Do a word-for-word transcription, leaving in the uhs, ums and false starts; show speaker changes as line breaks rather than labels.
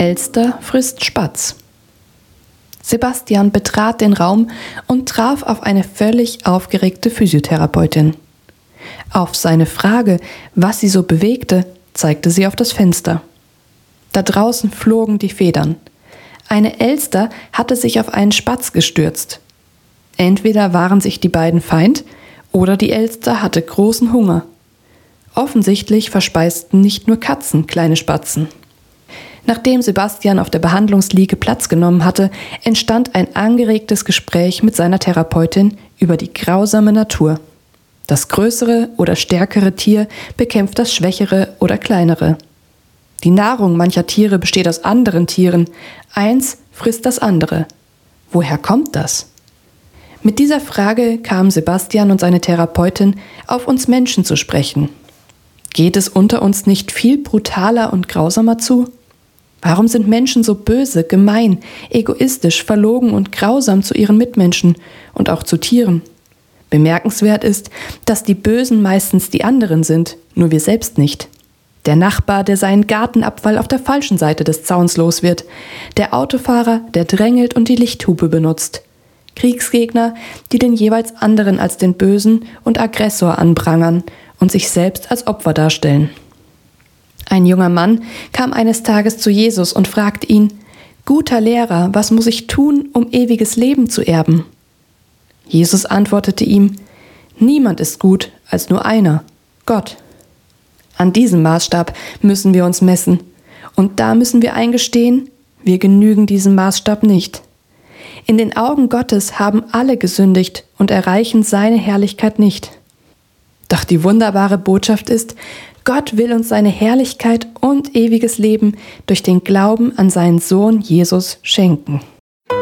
Elster frisst Spatz. Sebastian betrat den Raum und traf auf eine völlig aufgeregte Physiotherapeutin. Auf seine Frage, was sie so bewegte, zeigte sie auf das Fenster. Da draußen flogen die Federn. Eine Elster hatte sich auf einen Spatz gestürzt. Entweder waren sich die beiden Feind oder die Elster hatte großen Hunger. Offensichtlich verspeisten nicht nur Katzen kleine Spatzen. Nachdem Sebastian auf der Behandlungsliege Platz genommen hatte, entstand ein angeregtes Gespräch mit seiner Therapeutin über die grausame Natur. Das größere oder stärkere Tier bekämpft das schwächere oder kleinere. Die Nahrung mancher Tiere besteht aus anderen Tieren. Eins frisst das andere. Woher kommt das? Mit dieser Frage kamen Sebastian und seine Therapeutin auf uns Menschen zu sprechen. Geht es unter uns nicht viel brutaler und grausamer zu? Warum sind Menschen so böse, gemein, egoistisch, verlogen und grausam zu ihren Mitmenschen und auch zu Tieren? Bemerkenswert ist, dass die Bösen meistens die anderen sind, nur wir selbst nicht. Der Nachbar, der seinen Gartenabfall auf der falschen Seite des Zauns los wird. Der Autofahrer, der drängelt und die Lichthupe benutzt. Kriegsgegner, die den jeweils anderen als den Bösen und Aggressor anprangern und sich selbst als Opfer darstellen. Ein junger Mann kam eines Tages zu Jesus und fragte ihn: »Guter Lehrer, was muss ich tun, um ewiges Leben zu erben?« Jesus antwortete ihm: »Niemand ist gut als nur einer, Gott.« An diesem Maßstab müssen wir uns messen. Und da müssen wir eingestehen, wir genügen diesem Maßstab nicht. In den Augen Gottes haben alle gesündigt und erreichen seine Herrlichkeit nicht. Doch die wunderbare Botschaft ist, Gott will uns seine Herrlichkeit und ewiges Leben durch den Glauben an seinen Sohn Jesus schenken.